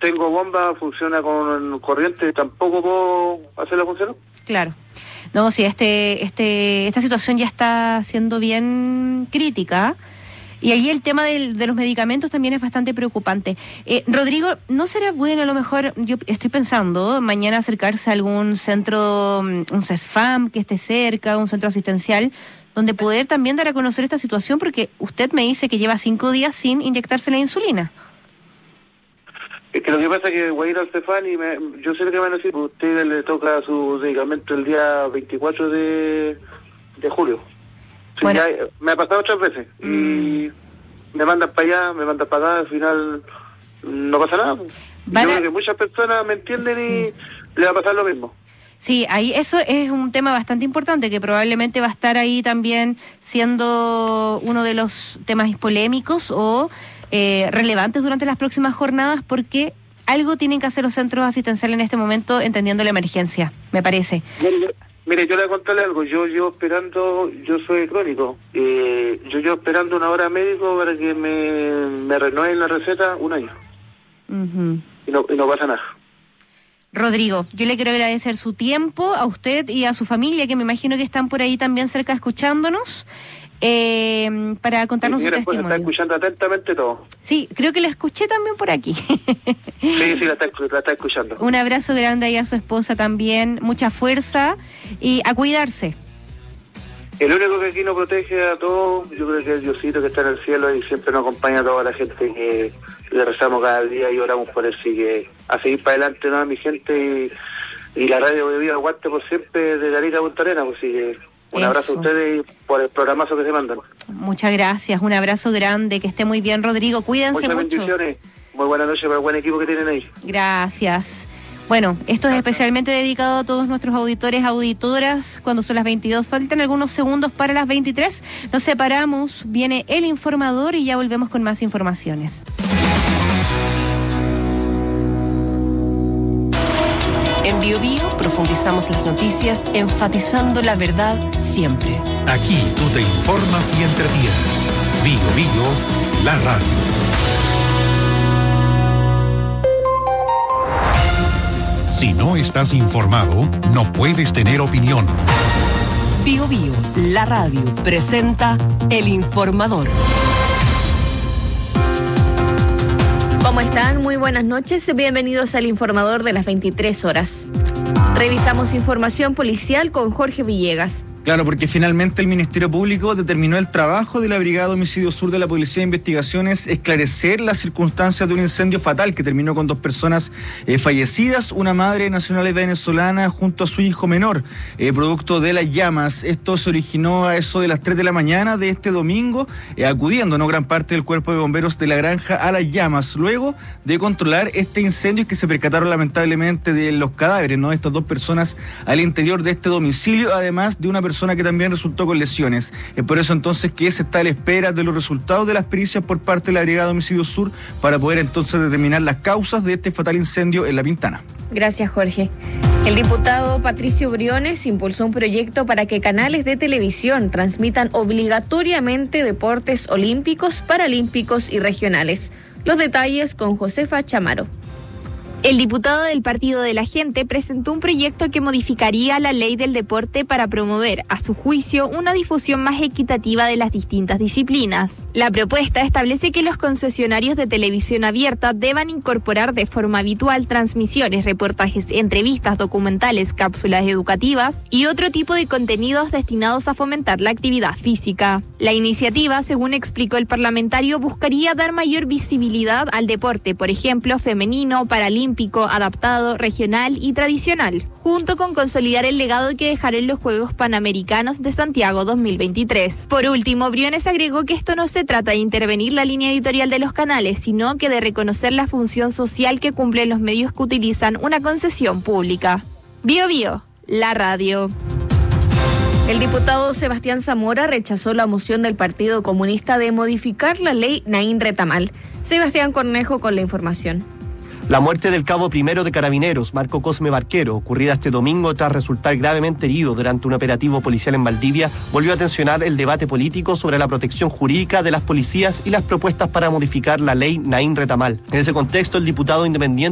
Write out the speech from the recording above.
tengo bomba, funciona con corriente, tampoco puedo hacerla funcionar. Claro. No, sí, esta situación ya está siendo bien crítica. Y ahí el tema de los medicamentos también es bastante preocupante. Rodrigo, ¿no será bueno a lo mejor, yo estoy pensando, mañana acercarse a algún centro, un CESFAM que esté cerca, un centro asistencial, donde poder también dar a conocer esta situación? Porque usted me dice que lleva 5 días sin inyectarse la insulina. Es que lo que pasa es que voy a ir al CEFAM y yo sé lo que van a decir, porque a usted le toca su medicamento el día 24 de julio. Sí, bueno. Ya me ha pasado 3 veces y me mandan para allá, me mandan para acá, al final no pasa nada. Yo creo que muchas personas me entienden y le va a pasar lo mismo. Sí, ahí eso es un tema bastante importante que probablemente va a estar ahí también siendo uno de los temas polémicos o relevantes durante las próximas jornadas, porque algo tienen que hacer los centros asistenciales en este momento entendiendo la emergencia, me parece. Mire, yo le voy a contarle algo. Yo llevo esperando, yo soy crónico, yo llevo esperando una hora médico para que me renueven la receta 1 año. Uh-huh. Y no pasa nada. Rodrigo, yo le quiero agradecer su tiempo a usted y a su familia, que me imagino que están por ahí también cerca escuchándonos, para contarnos su testimonio. Está escuchando atentamente todo. Sí, creo que la escuché también por aquí. Sí, la está escuchando. Un abrazo grande ahí a su esposa también, mucha fuerza y a cuidarse. El único que aquí nos protege a todos, yo creo que es Diosito, que está en el cielo y siempre nos acompaña a toda la gente que le rezamos cada día y oramos por él. Así que a seguir para adelante, ¿no? Mi gente y la radio de Vida aguante por siempre de Arica a Punta Arenas. Así que un abrazo a ustedes y por el programazo que se mandan. Muchas gracias, un abrazo grande, que esté muy bien, Rodrigo, cuídense mucho. Muchas bendiciones, muy buenas noches para el buen equipo que tienen ahí. Gracias. Bueno, esto es especialmente dedicado a todos nuestros auditores, auditoras, cuando son las 22, faltan algunos segundos para las 23, nos separamos, viene el informador y ya volvemos con más informaciones. En Bio Bio profundizamos las noticias, enfatizando la verdad siempre. Aquí tú te informas y entretienes. Bio Bio, la radio. Si no estás informado, no puedes tener opinión. Bio Bio, la radio, presenta El Informador. ¿Cómo están? Muy buenas noches. Bienvenidos al Informador de las 23 horas. Revisamos información policial con Jorge Villegas. Claro, porque finalmente el Ministerio Público determinó el trabajo de la Brigada de Homicidio Sur de la Policía de Investigaciones esclarecer las circunstancias de un incendio fatal que terminó con 2 personas fallecidas, una madre nacional venezolana junto a su hijo menor, producto de las llamas. Esto se originó a eso de las 3 de la mañana de este domingo, acudiendo gran parte del cuerpo de bomberos de la granja a las llamas, luego de controlar este incendio, que se percataron lamentablemente de los cadáveres, ¿no? Estas 2 personas al interior de este domicilio, además de una persona que también resultó con lesiones. Es por eso entonces que se está a la espera de los resultados de las pericias por parte de la Brigada de Homicidio Sur para poder entonces determinar las causas de este fatal incendio en La Pintana. Gracias, Jorge. El diputado Patricio Briones impulsó un proyecto para que canales de televisión transmitan obligatoriamente deportes olímpicos, paralímpicos y regionales. Los detalles con Josefa Chamaro. El diputado del Partido de la Gente presentó un proyecto que modificaría la ley del deporte para promover, a su juicio, una difusión más equitativa de las distintas disciplinas. La propuesta establece que los concesionarios de televisión abierta deban incorporar de forma habitual transmisiones, reportajes, entrevistas, documentales, cápsulas educativas y otro tipo de contenidos destinados a fomentar la actividad física. La iniciativa, según explicó el parlamentario, buscaría dar mayor visibilidad al deporte, por ejemplo, femenino, paralímpico, adaptado, regional y tradicional, junto con consolidar el legado que dejarán los Juegos Panamericanos de Santiago 2023. Por último, Briones agregó que esto no se trata de intervenir la línea editorial de los canales, sino que de reconocer la función social que cumplen los medios que utilizan una concesión pública. Bio Bio, la radio. El diputado Sebastián Zamora rechazó la moción del Partido Comunista de modificar la ley Naín Retamal. Sebastián Cornejo con la información. La muerte del cabo primero de Carabineros, Marco Cosme Barquero, ocurrida este domingo tras resultar gravemente herido durante un operativo policial en Valdivia, volvió a tensionar el debate político sobre la protección jurídica de las policías y las propuestas para modificar la ley Naín Retamal. En ese contexto, el diputado independiente